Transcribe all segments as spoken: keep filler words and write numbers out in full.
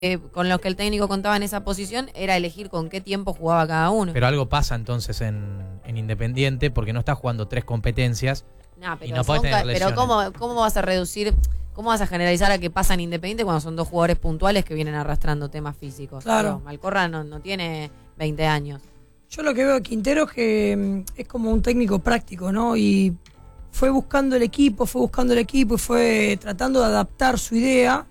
Eh, con los que el técnico contaba en esa posición era elegir con qué tiempo jugaba cada uno. Pero algo pasa entonces en, en Independiente porque no estás jugando tres competencias nah, pero y no podés tener lesiones. Pero ¿cómo, ¿cómo vas a reducir, cómo vas a generalizar a que pasa en Independiente cuando son dos jugadores puntuales que vienen arrastrando temas físicos? Claro. Pero Malcorra no, no tiene veinte años. Yo lo que veo a Quintero es que mm, es como un técnico práctico, ¿no? Y fue buscando el equipo, fue buscando el equipo y fue tratando de adaptar su idea.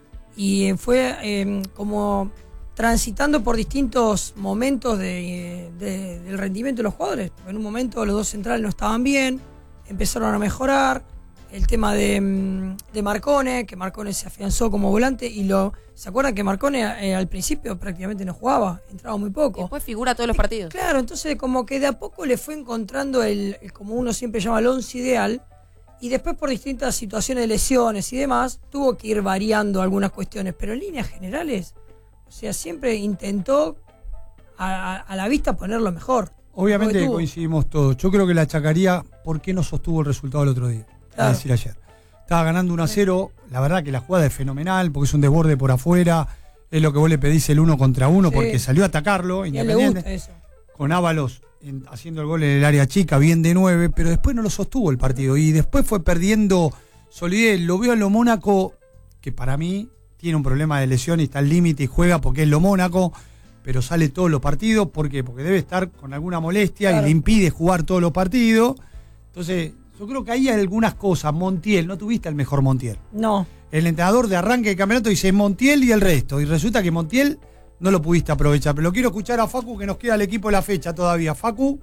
Y fue eh, como transitando por distintos momentos de, de, del rendimiento de los jugadores. En un momento los dos centrales no estaban bien, empezaron a mejorar. El tema de, de Marcone, que Marcone se afianzó como volante y lo ¿se acuerdan que Marcone eh, al principio prácticamente no jugaba? Entraba muy poco. Después figura todos los partidos. Claro, entonces como que de a poco le fue encontrando el, el como uno siempre llama el once ideal. Y después por distintas situaciones de lesiones y demás, tuvo que ir variando algunas cuestiones. Pero en líneas generales, o sea, siempre intentó a, a, a la vista ponerlo mejor. Obviamente coincidimos todos. Yo creo que la achacaría por qué no sostuvo el resultado el otro día. Claro. Es decir, ayer. Estaba ganando uno a cero. La verdad que la jugada es fenomenal porque es un desborde por afuera. Es lo que vos le pedís el uno contra uno sí. Porque salió a atacarlo. Y a él le gusta eso. Con Ábalos En, haciendo el gol en el área chica, bien de nueve, pero después no lo sostuvo el partido y después fue perdiendo solidez. Lo veo a lo Mónaco, que para mí tiene un problema de lesión y está al límite y juega porque es lo Mónaco, pero sale todos los partidos. ¿Por qué? Porque debe estar con alguna molestia claro. y le impide jugar todos los partidos. Entonces, yo creo que ahí hay algunas cosas. Montiel, no tuviste el mejor Montiel. No. El entrenador de arranque de campeonato dice Montiel y el resto, y resulta que Montiel no lo pudiste aprovechar, pero lo quiero escuchar a Facu, que nos queda el equipo de la fecha todavía. Facu.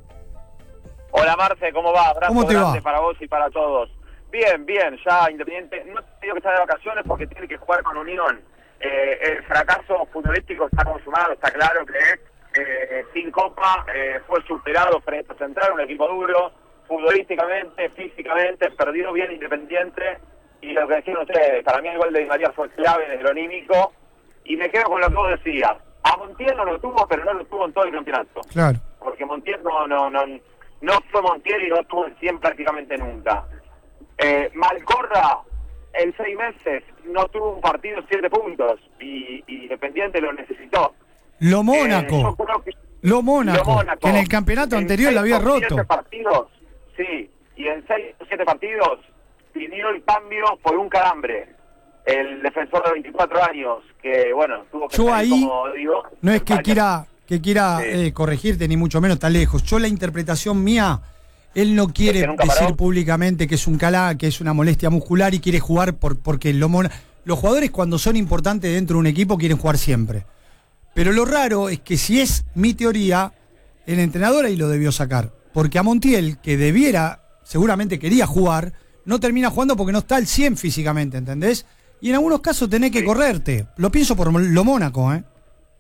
Hola Marce, ¿cómo va? Abrazo ¿Cómo te grande va? Para vos y para todos. Bien, bien, ya Independiente, no te digo que está de vacaciones porque tiene que jugar con Unión. Eh, el fracaso futbolístico está consumado, está claro que eh, sin Copa eh, fue superado frente a Central, un equipo duro, futbolísticamente, físicamente, perdió bien Independiente, y lo que decían ustedes, para mí el gol de Di María fue clave desde lo anímico. Y me quedo con lo que vos decías. A Montiel no lo tuvo, pero no lo tuvo en todo el campeonato. Claro. Porque Montiel no no no, no fue Montiel y no tuvo el cien prácticamente nunca. Eh, Malcorra, en seis meses, no tuvo un partido siete puntos. Y, y Independiente lo necesitó. Lo Mónaco. Eh, que, lo, Mónaco lo Mónaco. Que en el campeonato en anterior lo había roto. Siete partidos, sí. Y en seis o siete partidos pidió el cambio por un calambre. El defensor de veinticuatro años, que bueno, tuvo que Yo salir, ahí, como digo. no es que quiera que quiera sí. eh, corregirte, ni mucho menos, tan lejos. Yo la interpretación mía, él no quiere decir paró? públicamente que es un calá, que es una molestia muscular y quiere jugar por porque lo mon... los jugadores cuando son importantes dentro de un equipo quieren jugar siempre. Pero lo raro es que si es mi teoría, el entrenador ahí lo debió sacar. Porque a Montiel, que debiera, seguramente quería jugar, no termina jugando porque no está al cien físicamente, ¿entendés? Y en algunos casos tenés que sí. correrte. Lo pienso por lo Mónaco, ¿eh?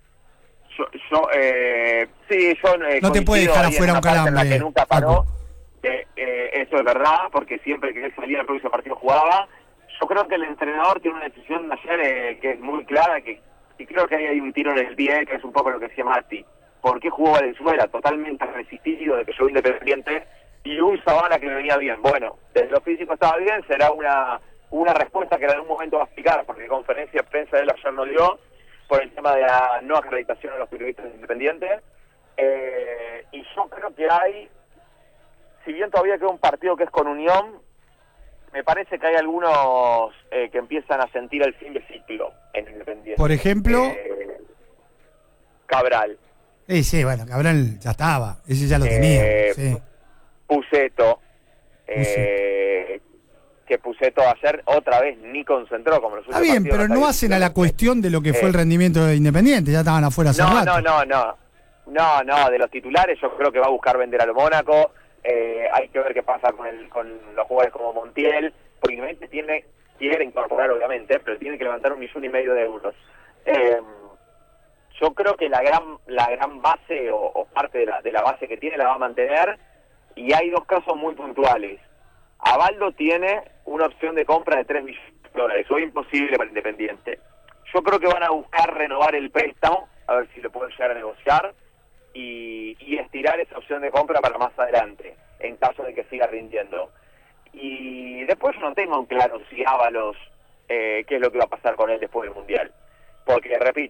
Yo, yo eh, sí, yo... Eh, no te puede dejar afuera un calambre. En la que nunca paró, eh, eh, eso es verdad, porque siempre que él salía el próximo partido jugaba. Yo creo que el entrenador tiene una decisión de ayer eh, que es muy clara, que y creo que ahí hay un tiro en el pie, que es un poco lo que decía Mati. ¿Por qué jugó Valenzuela? Totalmente resistido de que yo Independiente, y un Zavala que me venía bien. Bueno, desde lo físico estaba bien, será una... una respuesta que en algún momento va a explicar, porque conferencia de prensa de él ayer no dio, por el tema de la no acreditación a los periodistas independientes. Eh, y yo creo que hay, si bien todavía queda un partido que es con Unión, me parece que hay algunos eh, que empiezan a sentir el fin de ciclo en Independiente. Por ejemplo... Eh, Cabral. Sí, sí, bueno, Cabral ya estaba, ese ya lo tenía. Eh, sí. Puceto. Eh, que Puceto ayer otra vez ni concentró como los últimos. Está bien, pero no hacen a la cuestión de lo que eh, fue el rendimiento de Independiente, ya estaban afuera hace no, rato. No, no, no, no, no, de los titulares yo creo que va a buscar vender al Mónaco, eh, hay que ver qué pasa con el, con los jugadores como Montiel, porque Independiente tiene, quiere incorporar obviamente, pero tiene que levantar un millón y medio de euros. Eh, yo creo que la gran la gran base o, o parte de la, de la base que tiene la va a mantener, y hay dos casos muy puntuales. Avaldo tiene una opción de compra de tres millones de dólares, eso es imposible para Independiente. Yo creo que van a buscar renovar el préstamo, a ver si lo pueden llegar a negociar, y, y estirar esa opción de compra para más adelante, en caso de que siga rindiendo. Y después yo no tengo claro si Ábalos, eh, qué es lo que va a pasar con él después del Mundial. porque repito,